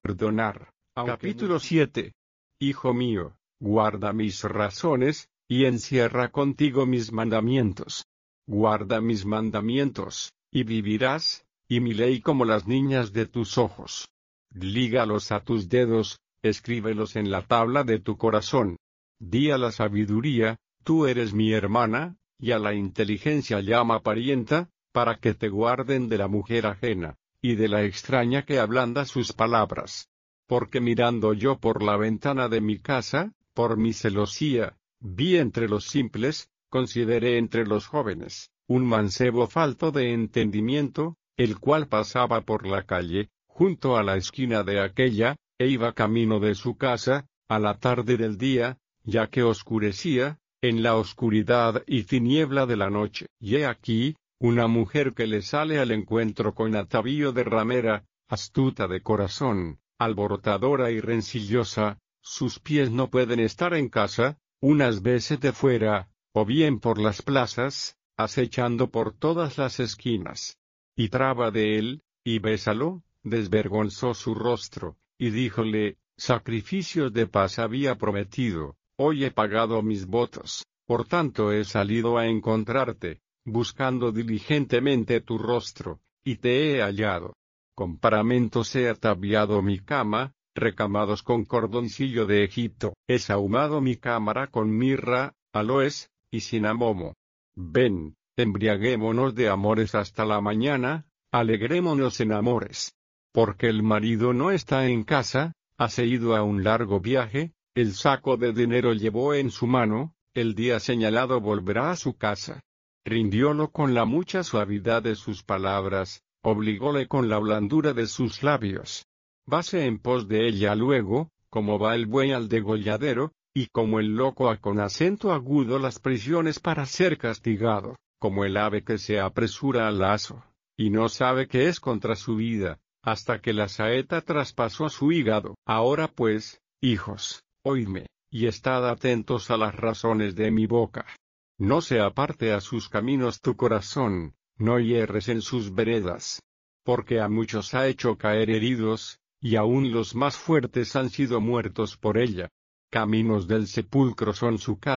Perdonar. Capítulo 7. Hijo mío, guarda mis razones, y encierra contigo mis mandamientos. Guarda mis mandamientos, y vivirás, y mi ley como las niñas de tus ojos. Lígalos a tus dedos, escríbelos en la tabla de tu corazón. Di a la sabiduría, tú eres mi hermana, y a la inteligencia llama parienta, para que te guarden de la mujer ajena, y de la extraña que ablanda sus palabras. Porque mirando yo por la ventana de mi casa, por mi celosía, vi entre los simples, consideré entre los jóvenes, un mancebo falto de entendimiento, el cual pasaba por la calle, junto a la esquina de aquella, e iba camino de su casa, a la tarde del día, ya que oscurecía, en la oscuridad y tiniebla de la noche. Y he aquí, una mujer que le sale al encuentro con atavío de ramera, astuta de corazón, alborotadora y rencillosa, sus pies no pueden estar en casa, unas veces de fuera, o bien por las plazas, acechando por todas las esquinas. Y traba de él, y bésalo, desvergonzó su rostro, y díjole, sacrificios de paz había prometido, hoy he pagado mis votos, por tanto he salido a encontrarte, buscando diligentemente tu rostro, y te he hallado. Con paramentos he ataviado mi cama, recamados con cordoncillo de Egipto. He sahumado mi cámara con mirra, aloes, y cinamomo. Ven, embriaguémonos de amores hasta la mañana, alegrémonos en amores. Porque el marido no está en casa, hase ido a un largo viaje, el saco de dinero llevó en su mano, el día señalado volverá a su casa. Rindiólo con la mucha suavidad de sus palabras, obligóle con la blandura de sus labios. Vase en pos de ella luego, como va el buey al degolladero, y como el loco con acento agudo las prisiones para ser castigado, como el ave que se apresura al lazo, y no sabe que es contra su vida, hasta que la saeta traspasó su hígado. Ahora pues, hijos, oídme, y estad atentos a las razones de mi boca. No se aparte a sus caminos tu corazón, no hierres en sus veredas. Porque a muchos ha hecho caer heridos, y aun los más fuertes han sido muertos por ella. Caminos del sepulcro son su casa.